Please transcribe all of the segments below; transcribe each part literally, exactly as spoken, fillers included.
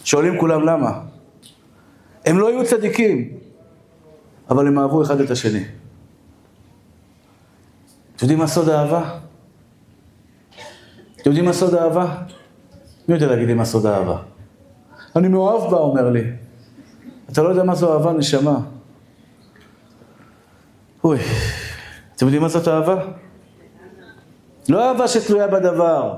שואלים כולם למה. הם לא היו צדיקים, אבל הם אהבו אחד את השני. אתם יודעים מה סוד האהבה? אתם יודעים מה סוד האהבה? מי יודע להגיד לי מה סוד האהבה? אני מאוהב בה, אומר לי. אתה לא יודע מה זו אהבה, נשמה. אוי, אתם יודעים מה זאת אהבה? לא אהבה שתלויה בדבר.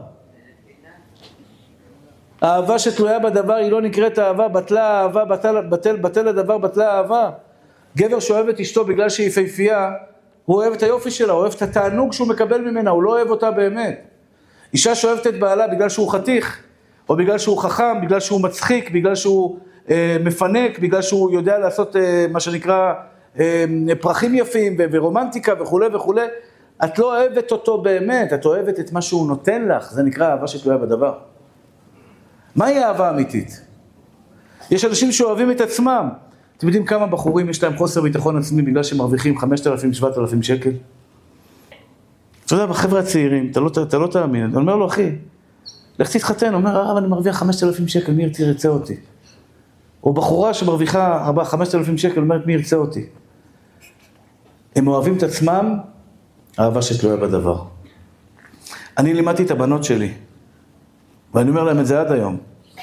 האהבה שתלויה בדבר היא לא נקראת אהבה, בטלה אהבה, בטל, בטל, בטל הדבר, בטלה אהבה. גבר שאוהב את אשתו בגלל שהיא יפהפייה, הוא אוהב את היופי שלה, הוא אוהב את התענוג שהוא מקבל ממנה, הוא לא אוהב אותה באמת. אישה שאוהבת את בעלה בגלל שהוא חתיך, או בגלל שהוא חכם, בגלל שהוא מצחיק, בגלל שהוא אה, מפנק, בגלל שהוא יודע לעשות אה, מה שנקרא אה, פרחים יפים ו- ורומנטיקה וכו' וכו', את לא אוהבת אותו באמת, את אוהבת את מה שהוא נותן לך, זה נקרא אהבה שתלויה בדבר. מהי אהבה אמיתית? יש אנשים שאוהבים את עצמם. אתם יודעים כמה בחורים יש להם חוסר ביטחון עצמי בגלל שהם מרוויחים חמשת אלפים שבעת אלפים שקל? אתה יודע, בחבר'ה הצעירים, אתה לא, אתה לא תאמין, אני אומר לו, אחי, לך תתחתן, אומר, הרב, אני מרוויח חמשת אלפים שקל, מי ירצה, ירצה אותי? או בחורה שמרוויחה חמשת אלפים שקל, אומרת, מי ירצה אותי? הם אוהבים את עצמם, אהבה שתלויה בדבר. אני לימדתי את הבנות שלי, ואני אומר להם את זה עד היום.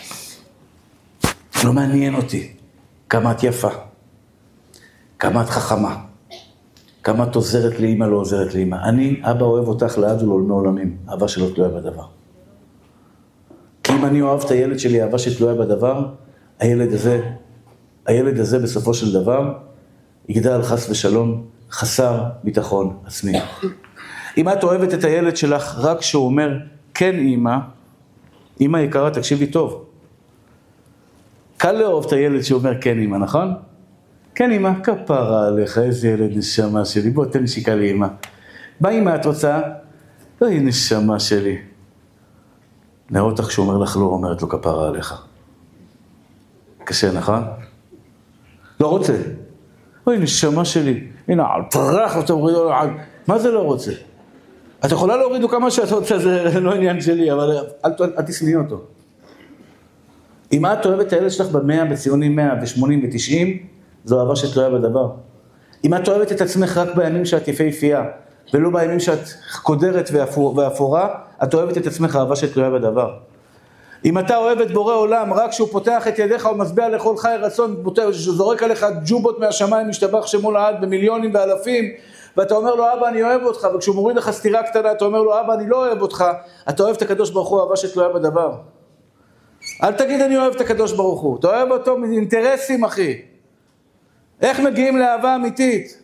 לא מעניין אותי כמה את יפה, כמה את חכמה, כמה את עוזרת לאמא, לא עוזרת לאמא. אני, אבא אוהב אותך לעד ולעולמי עולמים, אהבה שלא תלויה בדבר. כי אם אני אוהב את הילד שלי, אהבה שתלויה בדבר, הילד הזה, הילד הזה בסופו של דבר, יגדל חס ושלום, חסר ביטחון עצמי. אם את אוהבת את הילד שלך רק שהוא אומר, כן אמא, אמא יקרה, תקשיבי טוב. קל לאהוב את הילד שאומר כן אמא, נכון? כן אמא, כפרה עליך, איזה ילד נשמה שלי, בוא תן נשיקה לי אמא. מה אמא את רוצה? אוי נשמה שלי. נראה אותך שהוא אומר לך לא, אומרת לו כפרה עליך. קשה, נכון? לא רוצה. אוי נשמה שלי, הנה, פרח, אתה מוריד לו, מה זה לא רוצה? את יכולה להוריד לו כמה שאת רוצה, זה לא עניין שלי, אבל אל, אל תשנאי אותו. אם את אוהבת את הילד שלך במאה, בציונים מאה ושמונים ותשעים, זו אהבה שתלויה בדבר. אם את אוהבת את עצמך רק בימים שאת יפהפייה, ולא בימים שאת קודרת ואפורה, את אוהבת את עצמך אהבה שתלויה בדבר. אם אתה אוהב את בורא עולם, רק שהוא פותח את ידיך ומשביע לכל חי רצון, זורק עליך ג'ובות מהשמיים, משתבח שמו לעד במיליונים ואלפים, ואתה אומר לו, אבא, אני אוהב אותך, וכשהוא מוריד לך סתירה קטנה, אתה אומר לו, אבא, אני לא אוהב אותך, אתה אוהב את הקדוש ברוך הוא, אהבה שתלויה בדבר. אל תגיד, אני אוהב את הקדוש ברוך הוא, אתה אוהב אותו מאינטרסים, אחי. איך מגיעים לאהבה אמיתית?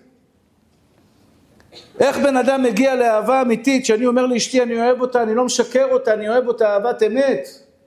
איך בן אדם מגיע לאהבה אמיתית, שאני אומר לאשתי, אני אוהב אותה, אני לא משקר אותה, אני אוהב אותה אהבת אמת?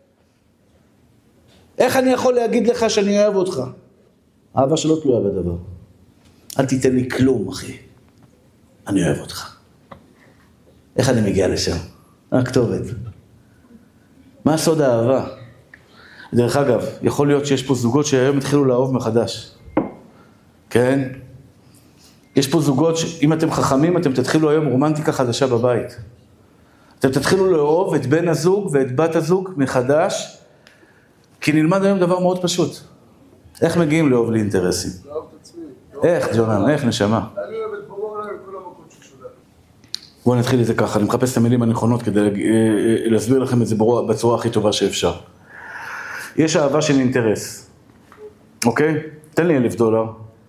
איך אני יכול להגיד לך שאני אוהב אותך? אהבה שלא תלויה בדבר. אל תיתן לי כלום, אחי. אני אוהב אותך. איך אני מגיע לשם? הכתובת. מה סוד האהבה? דרך אגב, יכול להיות שיש פה זוגות שהיום התחילו לאהוב מחדש. כן? יש פה זוגות שאם אתם חכמים, אתם תתחילו היום רומנטיקה חדשה בבית. אתם תתחילו לאהוב את בן הזוג ואת בת הזוג מחדש, כי נלמד היום דבר מאוד פשוט. איך מגיעים לאהוב לי אינטרסים? לאהוב את עצמי. איך, ג'ונן? איך, נשמה? אני אוהב את ברור עליי וכל המקום ששודע. בואו נתחיל את זה ככה, אני מחפש את המילים הנכונות כדי להסביר לכם את זה בצורה הכי טובה שאפשר. יש אהבה של אינטרס, אוקיי? תן לי אלף דולר.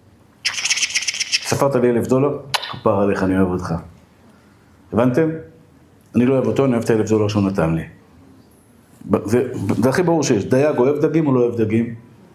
ספרת לי אלף דולר? כפר עליך, אני אוהב אותך. הבנתם? אני לא אוהב אותו, אני אוהב את האלף דולר שהוא נתן לי. זה, זה הכי ברור שיש. דייג אוהב דגים או לא אוהב דגים?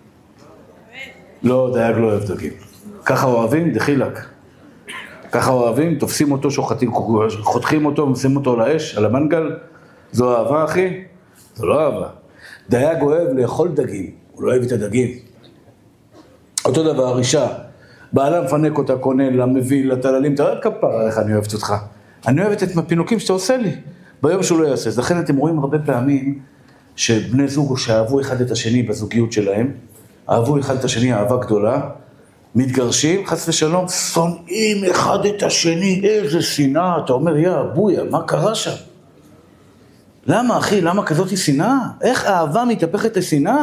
לא, דייג לא אוהב דגים. ככה אוהבים, דחילק. ככה אוהבים, תופסים אותו, שוחטים, חותכים אותו, משים אותו על האש, על המנגל. זו אהבה, אחי? זו לא אהבה. דייג אוהב לאכול דגים, הוא לא אוהב את הדגים. אותו דבר, אישה, בעלה מפנק אותה, קונה לה, מביא לה, תללים, אתה אוהב כפרה, איך אני אוהבת אותך. אני אוהבת את הפינוקים שאתה עושה לי, ביום שהוא לא יעשה. אז לכן אתם רואים הרבה פעמים, שבני זוג שאהבו אחד את השני בזוגיות שלהם, אהבו אחד את השני אהבה גדולה, מתגרשים, חס ושלום, שונאים אחד את השני, איזה שנאה, אתה אומר, יא, בויה, מה קרה שם? למה, אחי? למה כזאת שנאה? איך אהבה מתהפכת לשנאה?